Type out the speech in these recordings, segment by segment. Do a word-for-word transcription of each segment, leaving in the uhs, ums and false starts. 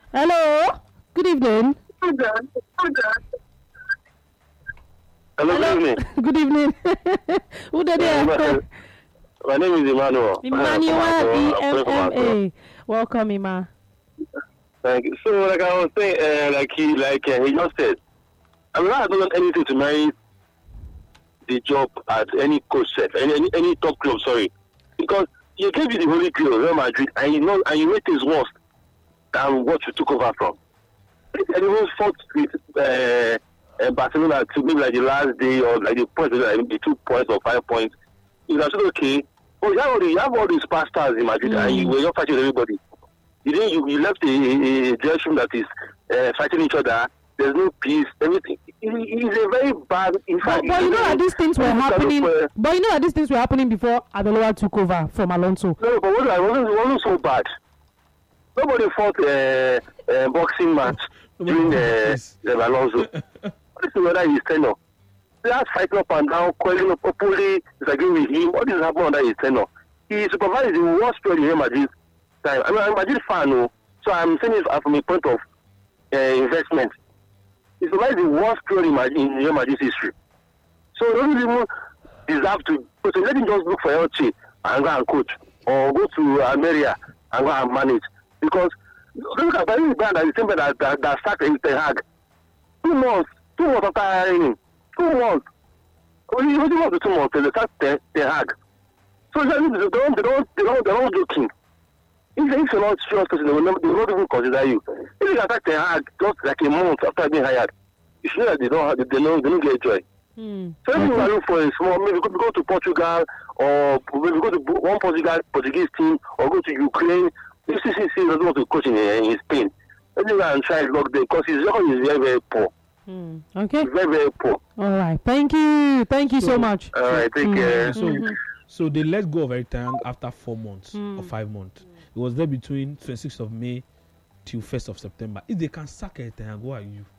Hello. Good evening. Hello, Hello. good evening. Good evening. Who did it? My name is Emmanuel. Emmanuel E M M A. Welcome, Ima. Thank you. So, like I was saying, uh, like he, like uh, he just said, I'm not doing anything to marry the job at any coach set, any, any any top club. Sorry, because you gave you the holy grail, Real Madrid, and you know, and you made things worse than what you took over from. And you fought with uh, uh, Barcelona to maybe like the last day or like the point, like the two points or five points. You said okay, but you have all, the, you have all these pastors in Madrid, mm. and you were not fighting with everybody. You didn't. You, you left a, a, a dressing room that is uh, fighting each other. There's no peace. Everything. It, it is a very bad. In fact, but, but you know that these things were happening. Of, uh, but you know that these things were happening before Arbeloa took over from Alonso. No, but it wasn't, it wasn't so bad. Nobody fought a uh, uh, boxing match during uh, the Alonso. This is whether he's tenor. That's fighting up and down, calling up openly, disagreeing with him. All this is happening under his tenor. He supervised the worst player in Real Madrid time. I mean, I'm a Madrid fan, no? So I'm saying it from a point of uh, investment. He supervised the worst player in, in Real Madrid's history. So he doesn't even deserve to. So let him just look for Elche and go and coach, or go to Almeria and go and manage. Because look at the brand that the same that that, that started in Ten Hag. Two months, two months after hiring, two months. Only only want to two months till they start Ten Hag. So they don't, they don't, they don't, they don't, they don't joking. If, if you're not sure, they will not, they will not even consider you. If you can start Ten Hag just like a month after being hired, you should know that they don't, have, they don't, they don't get joy. Mm. So if you are looking for a small, maybe go, go to Portugal or maybe go to one Portugal Portuguese team or go to Ukraine. This C C C doesn't want to coach in, in Spain. Let me go and try and lock them because his record is very, very poor. Mm. Okay. It's very, very poor. All right. Thank you. Thank you so, so much. All right. Take mm. care. So, mm-hmm. so they let go of Eric Ten Hag after four months mm. or five months. Mm. It was there between twenty-sixth of May till first of September. If they can sack Eric Ten Hag, who are you?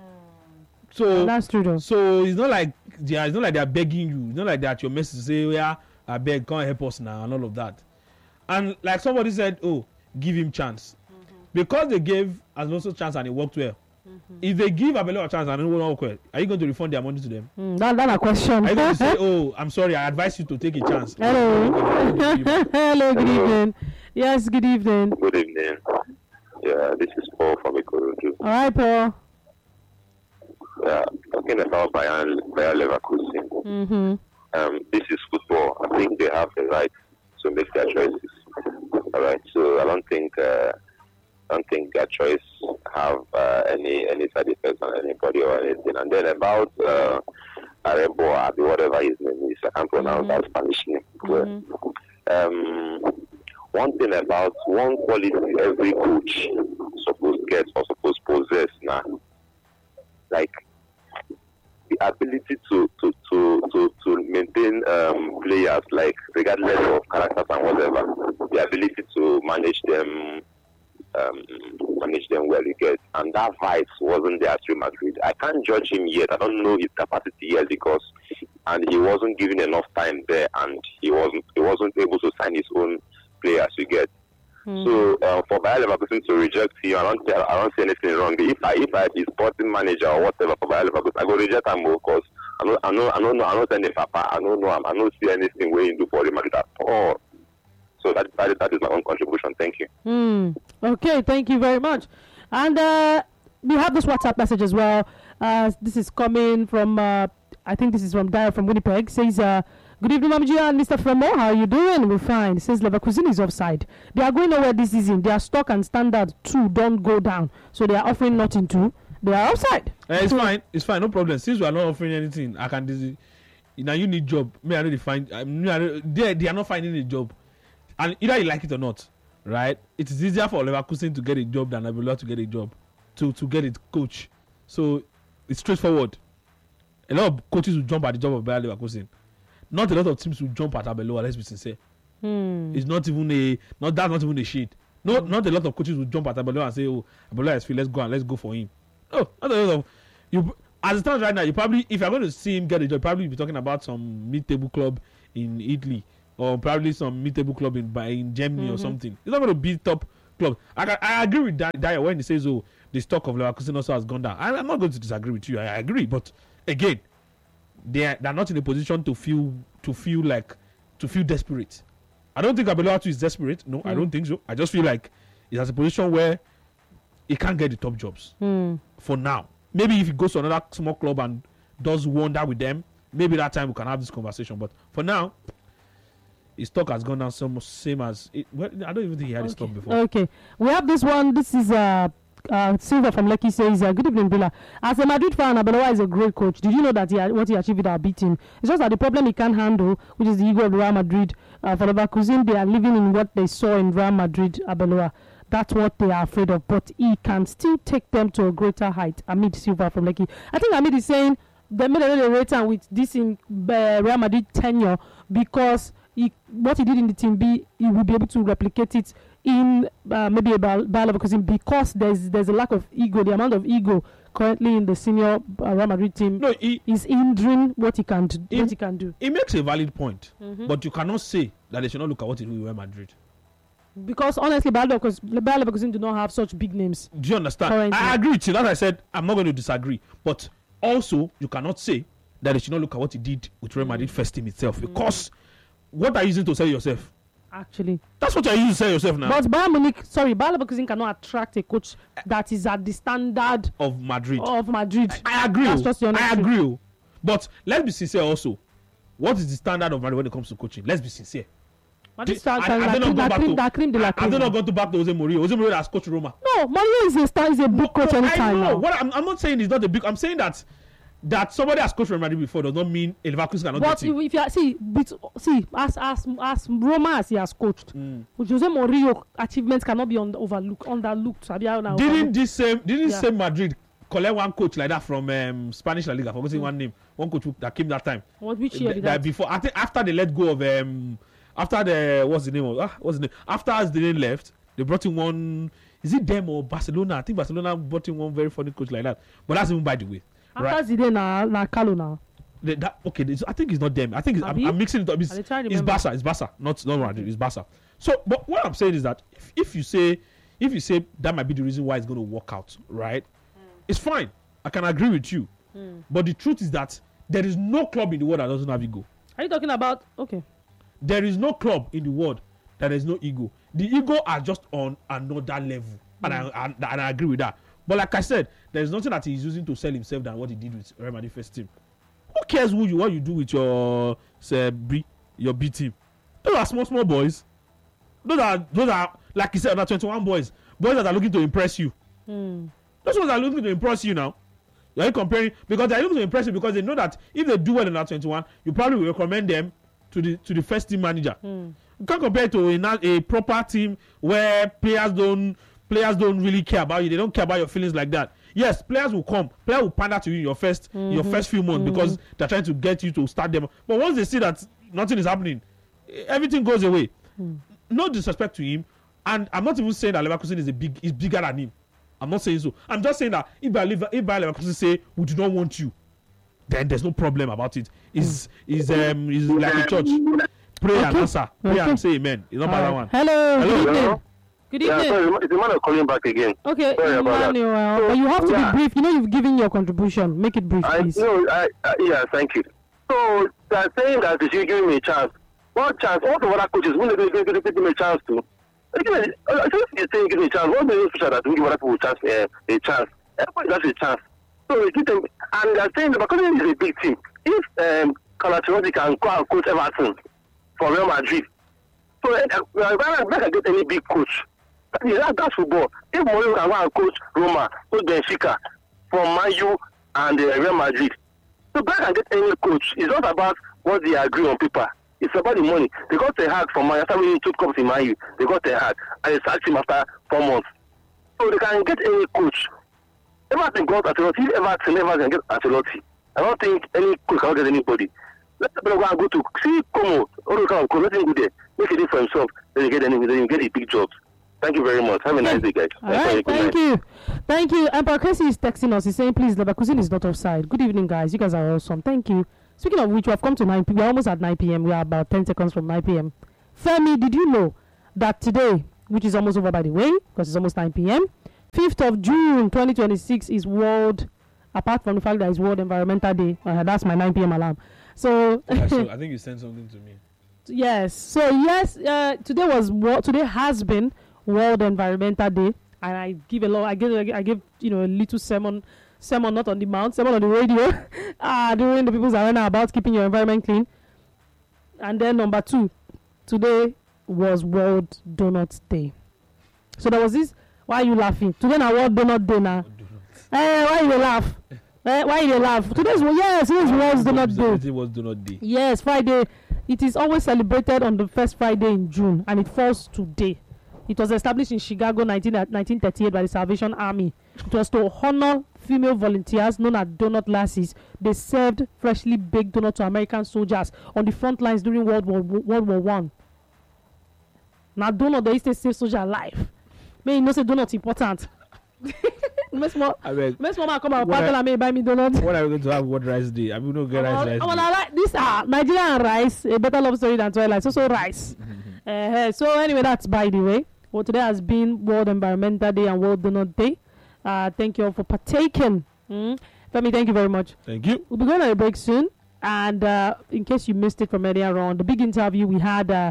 So oh, that's true though. So it's not like they are, it's not like they are begging you. It's not like that your message say, "Yeah, I beg, come help us now," and all of that. And like somebody said, "Oh, give him chance," mm-hmm. because they gave Alonso chance and it worked well. Mm-hmm. If they give Arbeloa a chance and it won't work well, are you going to refund their money to them? Mm, that that's a question. Are you going to say, "Oh, I'm sorry, I advise you to take a chance"? Hello. Hello. Good evening. Yes. Good evening. Good evening. Yeah, this is Paul from Ikorodu. All right, Paul. Yeah, talking about Bayer, Bayer Leverkusen. Mm-hmm. Um, this is football. I think they have the right to make their choices. All right, so I don't think uh, I don't think their choice have uh, any any side effects on anybody or anything. And then about uh, Arebo, Abi, whatever his name is, I can't pronounce mm-hmm. that Spanish name. Mm-hmm. Um, one thing about one quality every coach supposed to get or supposed to possess now, like the ability to to to to, to maintain um, players, like regardless of characters and whatever, the ability to manage them, um, manage them well, you get. And that vibes wasn't there at Real Madrid. I can't judge him yet. I don't know his capacity yet because, and he wasn't given enough time there, and he wasn't he wasn't able to sign his own players, you get. Mm. So uh, for Bayer Leverkusen to reject him, I don't, I don't see anything wrong. If I if I be sporting manager or whatever for Bayer Leverkusen, I go reject him because I know I know I don't know I don't send him papa. I don't know him. I don't see anything where he do for Real Madrid at all. So that that, that is my own contribution. Thank you. Mm. Okay, thank you very much. And uh, we have this WhatsApp message as well. Uh, this is coming from uh, I think this is from Dara from Winnipeg. Says. Uh, Good evening, Mamji and Mister Fremo. How are you doing? We're fine. It says Leverkusen is offside. They are going nowhere this season. Their stock and standard too don't go down. So they are offering nothing too. They are offside. Uh, it's fine. It's fine. No problem. Since we are not offering anything, I can. This, now you need job. Me, I really find. I mean, they they are not finding a job, and either you like it or not, right? It is easier for Leverkusen to get a job than Arbeloa to get a job, to to get a coach. So it's straightforward. A lot of coaches will jump at the job of Bayer Leverkusen. Not a lot of teams will jump at Arbeloa, let's be sincere. Hmm. It's not even a not that's not even a shade. No, mm. not a lot of coaches will jump at Arbeloa and say, "Oh, Arbeloa is free. Let's go and let's go for him." No, not a lot of you. As it stands right now, you probably, if you're going to see him get a job, probably be talking about some mid-table club in Italy or probably some mid-table club in in Germany mm-hmm. or something. He's not going to be top clubs. I, can, I agree with Dyer when he says, oh, the stock of Leverkusen also has gone down. I, I'm not going to disagree with you. I, I agree. But again, they're, they're not in a position to feel to feel like, to feel desperate. I don't think Arbeloa too is desperate. No, mm. I don't think so. I just feel like he's at a position where he can't get the top jobs mm. for now. Maybe if he goes to another small club and does wonder with them, maybe that time we can have this conversation. But for now, his stock has gone down some same as it, well, I don't even think he had okay. a stock before. Okay, we have this one. This is uh, uh Silva from Lekki says, uh, "Good evening, Bila. As a Madrid fan, Arbeloa is a great coach. Did you know that he had, what he achieved with our B team? It's just that the problem he can't handle, which is the ego of Real Madrid. Uh, for Leverkusen, they are living in what they saw in Real Madrid. Arbeloa, that's what they are afraid of. But he can still take them to a greater height." Amit Silva from Lekki. I think Amit is saying they made a rate with this in uh, Real Madrid tenure because he, what he did in the team B, he will be able to replicate it in uh, maybe a Bayer Leverkusen because there's there's a lack of ego. The amount of ego currently in the senior uh, Real Madrid team no, he, is hindering what he can do. He, what he can do. He makes a valid point, mm-hmm. but you cannot say that they should not look at what he did with Real Madrid. Because honestly, Bayer Leverkusen do not have such big names. Do you understand? Currently. I agree with you. As I said, I'm not going to disagree. But also, you cannot say that they should not look at what he did with Real Madrid first team itself. Because what are you using to sell yourself? Actually, that's what you're using to sell yourself now. But Bayern Munich, sorry, Bayer Leverkusen cannot attract a coach that is at the standard of Madrid. Of Madrid. I, I agree. That's just the honest I agree. But let's be sincere also. What is the standard of Madrid when it comes to coaching? Let's be sincere. Madrid standard. I, I, I don't know going to back to Jose Mourinho. Jose Mourinho has coached Roma. No, Mourinho is a star. Is a big no, coach no, anytime. I know. What I'm, I'm not saying he's not a big. I'm saying that. That somebody has coached Real Madrid before does not mean Leverkusen cannot but get it. But if you are, see, but, see, as as as Roma as he has coached, mm. Jose Mourinho achievements cannot be on overlooked, underlooked. Didn't this same didn't yeah. same Madrid collect one coach like that from um, Spanish La Liga? Forgetting mm. one name, one coach that came that time. What which year uh, did that? Before, I think after they let go of um, after the what's the name of ah, what's the name after Zidane left, they brought in one. Is it them or Barcelona? I think Barcelona brought in one very funny coach like that. But that's even by the way. After right. Zidane na na Carlo now. The, that, okay, I think it's not them. I think it's, I'm, I'm mixing it up. It's, it's Barca. It's Barca, not not Madrid. It's Barca. So, but what I'm saying is that if, if you say if you say that might be the reason why it's going to work out, right? Mm. It's fine. I can agree with you. Mm. But the truth is that there is no club in the world that doesn't have ego. Are you talking about? Okay. There is no club in the world that has no ego. The ego are just on another level, mm. and, I, and, and I agree with that. But like I said, there's nothing that he's using to sell himself than what he did with Real Madrid first team. Who cares who you what you do with your say, B, your B team? Those are small small boys. Those are those are like you said, they're twenty-one boys, boys that are looking to impress you. Mm. Those ones are looking to impress you now. You're comparing because they're looking to impress you because they know that if they do well in that twenty-one, you probably will recommend them to the to the first team manager. Mm. You can't compare it to a, a proper team where players don't. Players don't really care about you. They don't care about your feelings like that. Yes, players will come. Players will pander to you in your first, mm-hmm. your first few months mm-hmm. because they're trying to get you to start them. But once they see that nothing is happening, everything goes away. Mm. No disrespect to him, and I'm not even saying that Leverkusen is a big, is bigger than him. I'm not saying so. I'm just saying that if Bayer if Bayer Leverkusen say we do not want you, then there's no problem about it. Is is um is like a church. Pray okay. and answer. Pray okay. and say amen. It's not about that one. Hello. Hello. Hello. Good evening. Yeah, sorry, it's Emmanuel calling back again. Okay, sorry Emmanuel, uh, so, but you have to yeah. be brief. You know you've given your contribution. Make it brief, I, please. No, I, I, yeah, thank you. So they're saying that they should give me a chance. What chance? All the other coaches, when they give me a chance to? Again, I think you're saying give me a chance. What do you special that we give other people a chance? Uh, a chance. Everybody has a chance. So they give them, and they're saying that because it is a big team. If um, Calatrava can go and coach Everton for Real Madrid, so if I can get any big coach. Yeah, that's football. If Mourinho can go and coach Roma, coach Benfica from Man U and uh, Real Madrid, so Bayern can get any coach. It's not about what they agree on paper. It's about the money. They got their heart from Man U. After winning two cups in Man U, they got their heart, and they sacked him after four months. So they can get any coach. Everton got Ancelotti. If Everton never can get Ancelotti, I don't think any coach can get anybody. Let the go and go to see Como. All the kind of coach. Let him go there. Make it for himself. Then you get any. Then you get a big job. Thank you very much. Have a nice day, guys. All right, thank you. Thank you. Emperor Casey is texting us. He's saying, please, Leverkusen is not offside. Good evening, guys. You guys are awesome. Thank you. Speaking of which, we have come to nine p.m. We're almost at nine p.m. We are about ten seconds from nine p.m. Femi, did you know that today which is almost over by the way, because it's almost nine p.m. fifth of June twenty twenty-six is World, apart from the fact that it's World Environmental Day. Uh, that's my nine p.m. alarm. So, Yeah, so I think you sent something to me. yes. So, yes, uh, today was wo- today has been World Environmental Day. And I give a lot, I give, I give, you know, a little sermon, sermon not on the mount, sermon on the radio, uh, during the people's arena about keeping your environment clean. And then number two, today was World Donut Day. So there was this. Why are you laughing? Today na World Donut Day now. Eh, why you dey laugh? Eh, why you dey laugh? Today's yes, today's World Donut Day. It was Donut Day. Yes, Friday. It is always celebrated on the first Friday in June, and it falls today. It was established in Chicago, nineteen, nineteen thirty-eight, by the Salvation Army. It was to honor female volunteers known as donut lassies. They served freshly baked donuts to American soldiers on the front lines during World War World War One. Now, donut they used to save soldier alive. Man, you know say donut important. Miss Mama, I beg. Miss Mama come out, When tell I- her me buy me donut. When are we going to have World Rice Day? I mean, no get rice rice Oh, day. well, I like this are Nigerian rice, a better love story than Twilight. So so rice. uh, so anyway, that's by the way. Well, today has been World Environmental Day and World Donut Day. Uh, thank you all for partaking. Mm. Femi, thank you very much. Thank you. We'll be going on a break soon. And uh, in case you missed it from earlier on, the big interview we had, uh,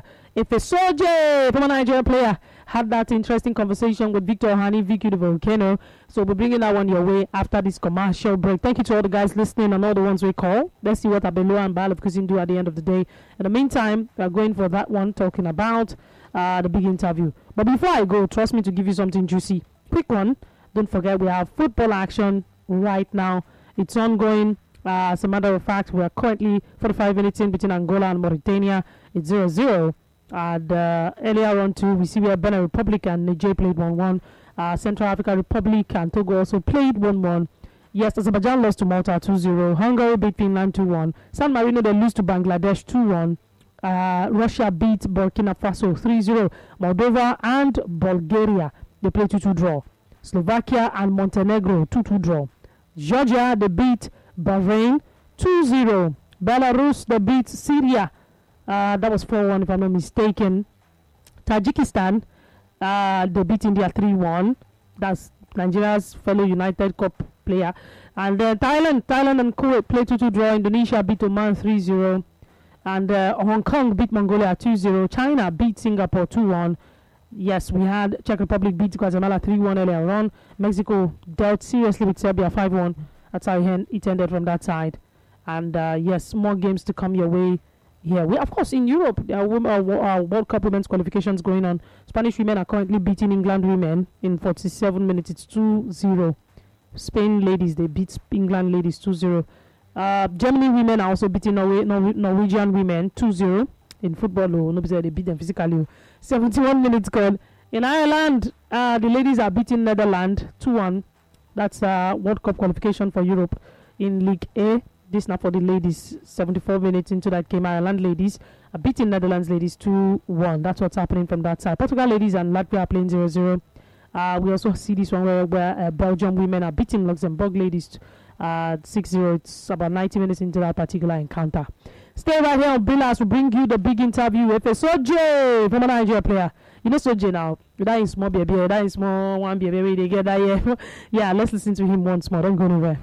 Efesoje, former Nigerian player, had that interesting conversation with Victor Hani, Vicky the Volcano. So we're bringing that one your way after this commercial break. Thank you to all the guys listening and all the ones we call. Let's see what Abelo and Baal of Kusin do at the end of the day. In the meantime, we're going for that one, talking about uh, the big interview. But before I go, trust me to give you something juicy. Quick one. Don't forget, we have football action right now. It's ongoing. Uh, as a matter of fact, we are currently forty-five minutes in between Angola and Mauritania. It's zero zero. And uh, earlier on, too, we see where Benin Republic and Niger played one one. Uh, Central African Republic and Togo also played one one. Yes, Azerbaijan lost to Malta two zero. Hungary beat Finland two one. San Marino, they lose to Bangladesh two one. Uh, Russia beat Burkina Faso three zero. Moldova and Bulgaria, they play two two draw. Slovakia and Montenegro two two draw. Georgia, they beat Bahrain two zero. Belarus, they beat Syria. Uh, that was four one if I'm not mistaken. Tajikistan, uh, they beat India three one. That's Nigeria's fellow United Cup player. And then Thailand, Thailand and Kuwait play two two draw. Indonesia beat Oman three zero. And uh, Hong Kong beat Mongolia two zero. China beat Singapore two one. Yes, we had Czech Republic beat Guatemala three one earlier on. Mexico dealt seriously with Serbia five one. That's how it ended from that side. And uh, yes, more games to come your way here. We, of course, in Europe, there are women, uh, uh, World Cup women's qualifications going on. Spanish women are currently beating England women in forty-seven minutes. It's two zero. Spain ladies, they beat England ladies two zero. Uh, Germany women are also beating Norway, Nor- Norwegian women two zero. In football, oh, nobody said they beat them physically. seventy-one minutes gone. In Ireland, uh, the ladies are beating Netherlands two one. That's uh, World Cup qualification for Europe in League A. This now for the ladies. seventy-four minutes into that game, Ireland ladies are beating Netherlands ladies two one. That's what's happening from that side. Portugal ladies and Latvia are playing zero zero. Uh, we also see this one where, where uh, Belgium women are beating Luxembourg ladies uh, six zero. It's about ninety minutes into that particular encounter. Stay right here on Billas. We'll bring you the big interview with Soje, former Nigeria player. You know Soje now. That is small baby. That is small one baby. They get that yeah. Yeah, let's listen to him once more. Don't go nowhere.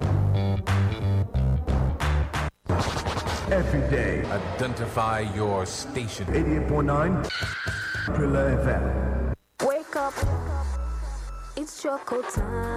Every day, Identify your station. eighty-eight point nine Prilla F M. Wake up, it's choco time.